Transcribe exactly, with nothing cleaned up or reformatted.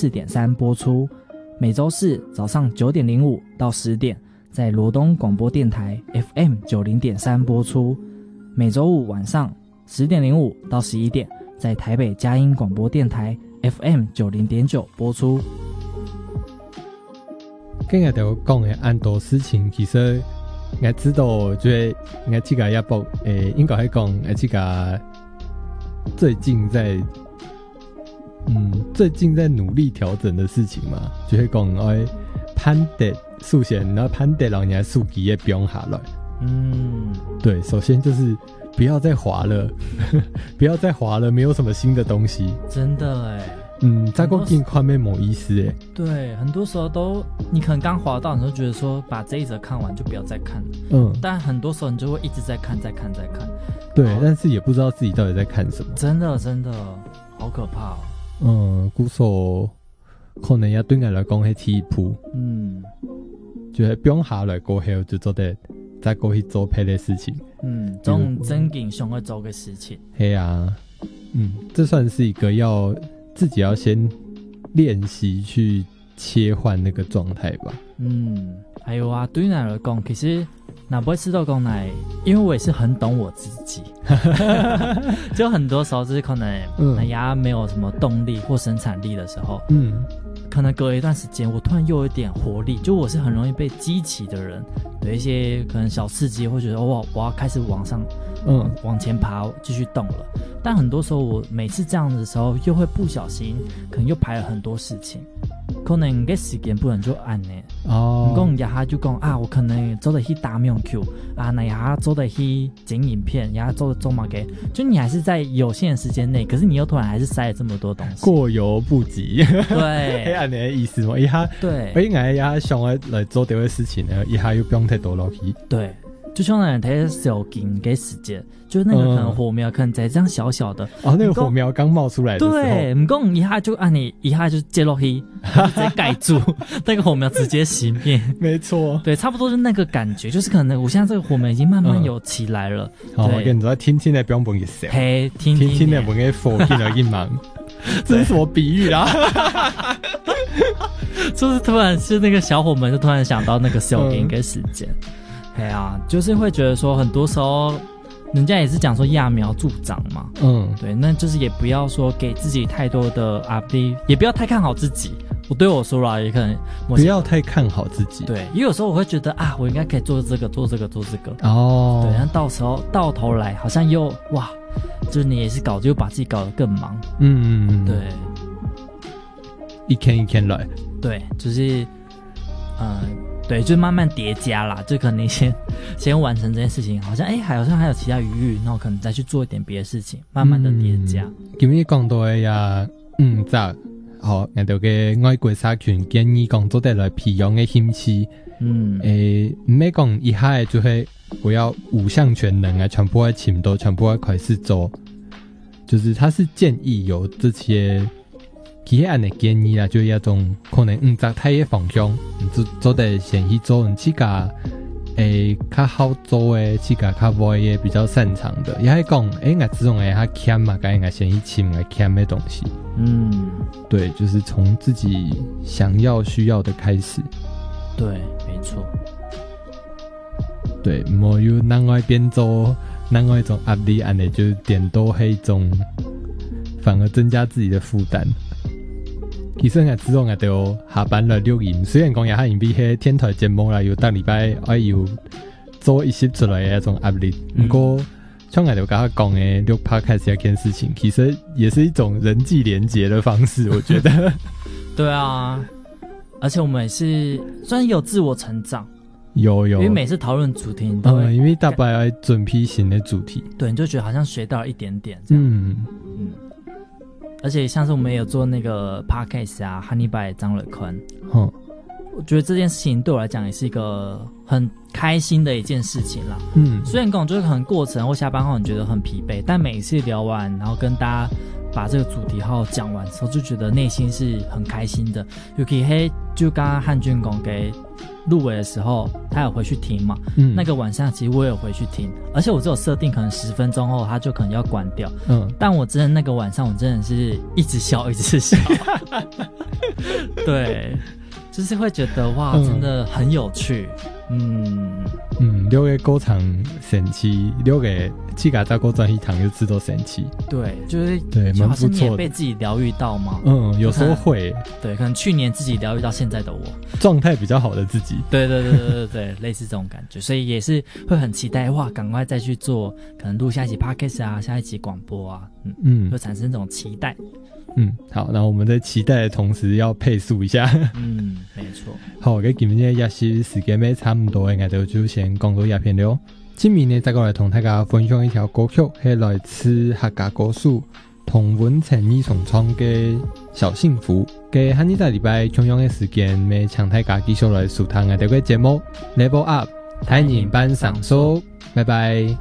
四点三播出，每周四早上九点零五到十点在罗东广播电台 F M 九零点三播出，每周五晚上十点零五到十一点在台北佳音广播电台 F M 九零点九播出。 今日就讲的很多事情，其实我知道，就是我这个也不诶，应该还讲我这个最近在嗯最近在努力调整的事情嘛，就会讲我攀跌数线，然后攀跌老年数据也不用下来。嗯，对，首先就是不要再滑了，不要再滑了，没有什么新的东西。 真的哎。 嗯，再过近快没某意思哎。 对，很多时候都你可能刚滑到，你就觉得说把这一则看完就不要再看了。 嗯， 但很多时候你就会一直在看、再看、再看。 对，但是也不知道自己到底在看什么。 真的，真的好可怕哦。 嗯，故所可能也对我来讲是第一步。嗯，就是不用下来过后就做得再过去做别的事情。 嗯，这种真正想要做的事情。 嘿啊，嗯，这算是一个要。自己要先练习去切换那个状态吧。嗯， 还有啊，对你来讲，其实哪不会吃到讲来，因为我也是很懂我自己，就很多时候就是可能哎呀没有什么动力或生产力的时候，嗯，可能隔一段时间，我突然又有一点活力，就我是很容易被激起的人，有一些可能小刺激，会觉得哇，我要开始往上，嗯，往前爬，继续动了。但很多时候，我每次这样的时候，又会不小心，可能又排了很多事情，可能个时间不能就按呢。哦，你讲一下就讲啊，我可能做得去打面 Q 啊，那呀做得去剪影片，呀做得做嘛给，就你还是在有限的时间内，可是你又突然还是塞了这么多东西， 过犹不及。 对， 黑暗的意思嘛，一下对， 我应该一下想要来做这个事情呢，一下又不用太多落去。 对。就像那人睇小金给时间，就是那个可能火苗可能在这样小小的、 嗯、哦，那个火苗刚冒出来的时候， 对，唔讲一下就按你一下就接落去，直接盖住那个火苗，直接熄灭。 没错， 对，差不多就那个感觉，就是可能我现在这个火苗已经慢慢有起来了。 好、嗯，我跟你说，听听的不用本给谁， 嘿，听听听的本给火听了一忙，这是什么比喻啦？ 就是突然是那个小火们就突然想到那个小金给时间。对啊，就是会觉得说，很多时候人家也是讲说揠苗助长嘛，嗯，对，那就是也不要说给自己太多的压力，也不要太看好自己。我对我说啦，也可能不要太看好自己， 对，因为有时候我会觉得啊，我应该可以做这个，做这个，做这个，哦，对，然后到时候到头来好像又哇，就是你也是搞，就把自己搞得更忙，嗯嗯，对， 一天一天来， 对，就是嗯。对，就慢慢叠加啦，就可能先先完成这件事情，好像哎，好像还有其他余裕，那我可能再去做一点别的事情，慢慢的叠加。 今日讲到的呀，嗯，咋好？我哋嘅外国社群建議講做得來培養嘅興趣，嗯，誒，唔係講一下就係我要五項全能啊，全部要全都，全部要開始做，就是他是建議有這些。其他人的建議啦，就一種可能唔擇睇嘅方向，做做得先去做你自家誒較好做嘅，自家較會嘅比較擅長的。也係講誒，我這種誒較欠嘛，該我先去尋我欠嘅東西。嗯，對，就是從自己想要需要的開始。 對，沒錯。 對，唔好有另外變做另外一種壓力，安尼就點都係一種，反而增加自己的負擔。其實我知道我就下班了錄音，雖然講也係比迄天台節目啦，有當禮拜我有做一些出來的那種壓力。不過像我就剛剛講的錄 podcast 這件事情，其實也是一種人際連結的方式，我覺得。 對啊，而且我們也是算有自我成長。 有有， 因為每次討論主題你都會， 嗯，因為大概要準備新的主題， 對，你就覺得好像學到了一點點這樣。嗯嗯。而且像是我們也有做那個 podcast 啊 Honey by 張磊坤，嗯，我覺得這件事情對我來講也是一個很開心的一件事情啦。嗯，雖然跟我就是可能過程或下班後你覺得很疲憊，但每一次聊完然後跟大家把這個主題好好講完的時候，就覺得內心是很開心的。尤其係就剛剛漢俊講嘅入围的时候，他有回去听嘛，嗯，那个晚上其实我有回去听，而且我只有设定可能十分钟后他就可能要关掉，嗯，但我真的那个晚上我真的是一直笑一直笑，对，就是会觉得哇，真的很有趣，嗯嗯，六个歌唱神奇，六个自己在歌专一堂就知道神奇， 对，就是对，蛮不错的。 你也被自己疗愈到吗？ 嗯，有时候会， 对，可能去年自己疗愈到现在的我， 状态比较好的自己， 对对对对对对，类似这种感觉，所以也是会很期待哇，赶快再去做，可能录下一集 podcast 啊，下一集广播啊，嗯嗯，会产生这种期待。 嗯，好，那我们在期待的同时要配速一下。 嗯，没错。 好，咁今日也是時間咩差唔多，我哋就先講到一片了。今年呢，再過來同大家分享一條歌曲，係來自客家歌手童文誠二重唱嘅《小幸福》。嘅下呢個禮拜同樣嘅時間，咩請大家繼續來收聽我哋嘅節目 Level Up 台語版上手，拜拜。